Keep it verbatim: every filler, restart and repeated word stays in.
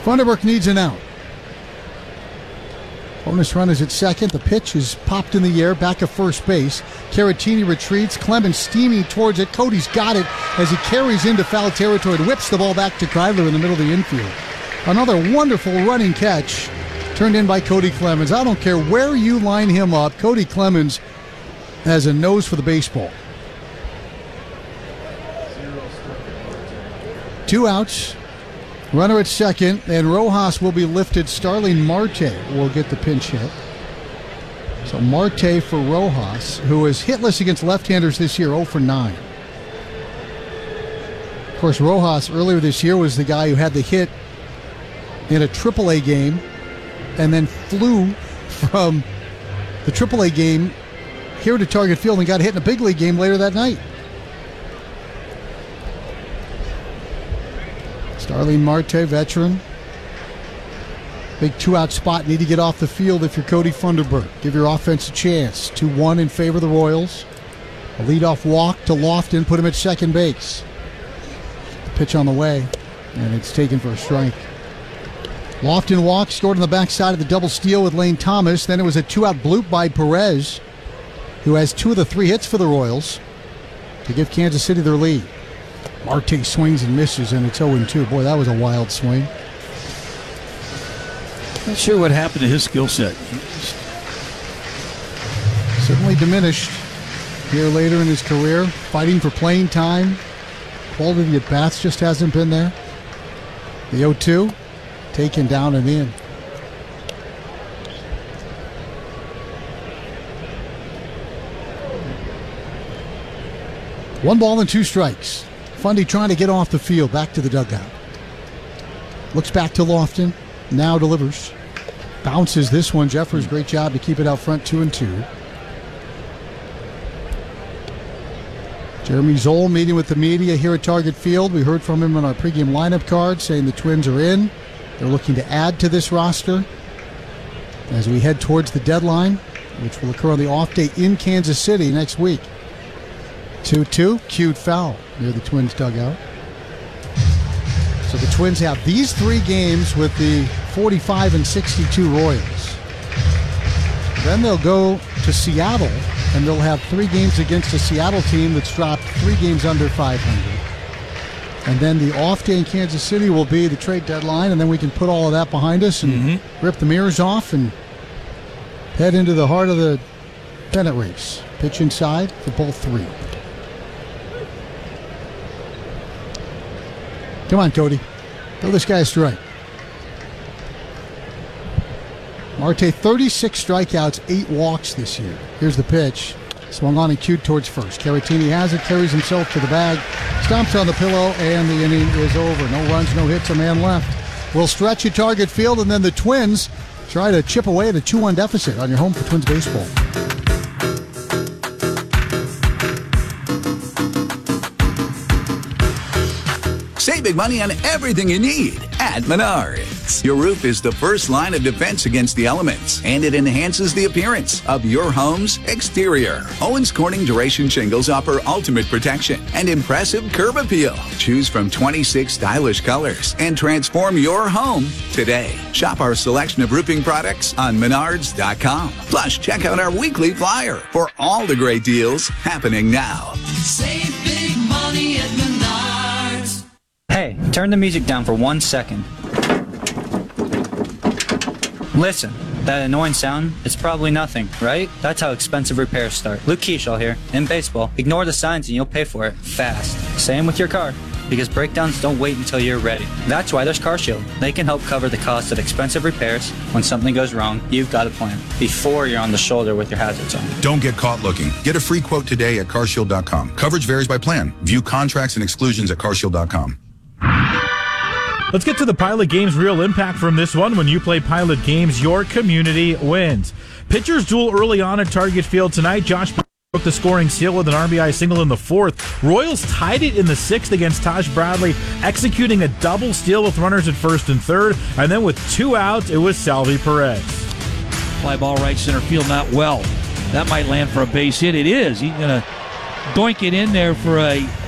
Funderburk needs an out. Bonus run is at second. The pitch is popped in the air, back at first base. Caratini retreats. Clemens steaming towards it. Cody's got it as he carries into foul territory and whips the ball back to Kreidler in the middle of the infield. Another wonderful running catch turned in by Cody Clemens. I don't care where you line him up, Cody Clemens has a nose for the baseball. Two outs. Runner at second, and Rojas will be lifted. Starling Marte will get the pinch hit. So Marte for Rojas, who is hitless against left-handers this year, oh for nine. Of course, Rojas earlier this year was the guy who had the hit in a triple A game and then flew from the triple A game here to Target Field and got hit in a big league game later that night. Starling Marte, veteran. Big two-out spot. Need to get off the field if you're Cody Funderburk. Give your offense a chance. two one in favor of the Royals. A leadoff walk to Lofton. Put him at second base. The pitch on the way, and it's taken for a strike. Lofton walked, scored on the backside of the double steal with Lane Thomas. Then it was a two-out bloop by Perez, who has two of the three hits for the Royals to give Kansas City their lead. Marte swings and misses, and it's oh and two. Boy, that was a wild swing. Not sure what happened to his skill set. Certainly diminished here later in his career. Fighting for playing time. Quality at bats just hasn't been there. The oh two, taken down and in. One ball and two strikes. Fundy trying to get off the field, back to the dugout. Looks back to Lofton, now delivers. Bounces this one. Jeffers, great job to keep it out front, two and two. Jeremy Zoll meeting with the media here at Target Field. We heard from him on our pregame lineup card saying the Twins are in. They're looking to add to this roster as we head towards the deadline, which will occur on the off day in Kansas City next week. two two, cued foul near the Twins dugout. So the Twins have these three games with the forty-five and sixty-two Royals. Then they'll go to Seattle, and they'll have three games against a Seattle team that's dropped three games under five hundred. And then the off day in Kansas City will be the trade deadline, and then we can put all of that behind us and mm-hmm. rip the mirrors off and head into the heart of the pennant race. Pitch inside for ball three. Come on, Cody. Throw this guy a strike. Marte, thirty-six strikeouts, eight walks this year. Here's the pitch. Swung on and cued towards first. Caratini has it, carries himself to the bag, stomps on the pillow, and the inning is over. No runs, no hits, a man left. We'll stretch at Target Field, and then the Twins try to chip away at a two one deficit on your home for Twins baseball. Save big money on everything you need at Menards. Your roof is the first line of defense against the elements, and it enhances the appearance of your home's exterior. Owens Corning Duration Shingles offer ultimate protection and impressive curb appeal. Choose from twenty-six stylish colors and transform your home today. Shop our selection of roofing products on Menards dot com. Plus, check out our weekly flyer for all the great deals happening now. Save big money at Menards. Hey, turn the music down for one second. Listen, that annoying sound, it's probably nothing, right? That's how expensive repairs start. Luke Keeschall here. In baseball, ignore the signs and you'll pay for it fast. Same with your car, because breakdowns don't wait until you're ready. That's why there's CarShield. They can help cover the cost of expensive repairs. When something goes wrong, you've got a plan before you're on the shoulder with your hazards on. Don't get caught looking. Get a free quote today at car shield dot com. Coverage varies by plan. View contracts and exclusions at car shield dot com. Let's get to the Pilot Games real impact from this one. When you play Pilot Games, your community wins. Pitchers duel early on at Target Field tonight. Josh broke the scoring seal with an R B I single in the fourth. Royals tied it in the sixth against Taj Bradley, executing a double steal with runners at first and third. And then with two outs, it was Salvi Perez. Fly ball right center field, not well. That might land for a base hit. It is. He's going to doink it in there for a